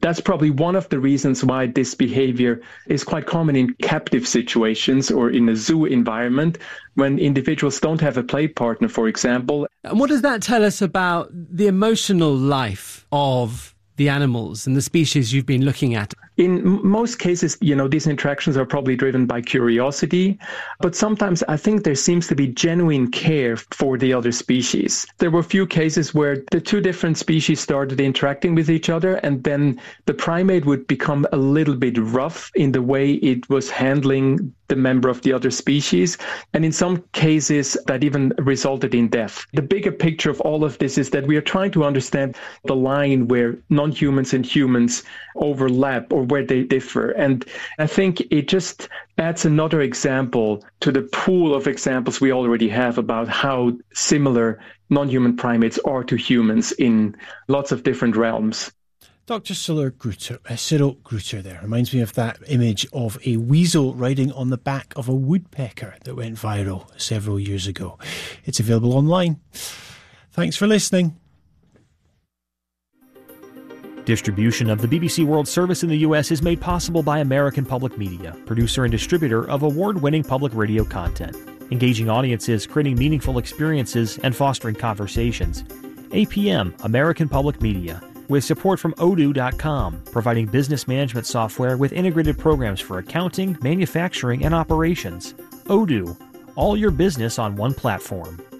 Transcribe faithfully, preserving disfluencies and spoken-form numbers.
That's probably one of the reasons why this behavior is quite common in captive situations or in a zoo environment when individuals don't have a play partner, for example. And what does that tell us about the emotional life of the animals and the species you've been looking at? In most cases, you know, these interactions are probably driven by curiosity, but sometimes I think there seems to be genuine care for the other species. There were a few cases where the two different species started interacting with each other, and then the primate would become a little bit rough in the way it was handling the member of the other species. And in some cases, that even resulted in death. The bigger picture of all of this is that we are trying to understand the line where non-humans and humans overlap or where they differ. And I think it just adds another example to the pool of examples we already have about how similar non-human primates are to humans in lots of different realms. Doctor Cyril Gruter, uh, Cyril Gruter there reminds me of that image of a weasel riding on the back of a woodpecker that went viral several years ago. It's available online. Thanks for listening. Distribution of the B B C World Service in the U S is made possible by American Public Media, producer and distributor of award-winning public radio content, engaging audiences, creating meaningful experiences, and fostering conversations. A P M, American Public Media, with support from Odoo dot com, providing business management software with integrated programs for accounting, manufacturing, and operations. Odoo, all your business on one platform.